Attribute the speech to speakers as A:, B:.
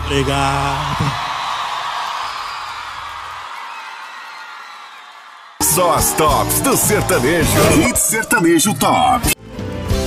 A: Obrigado.
B: Só as tops do sertanejo. Hit Sertanejo Top.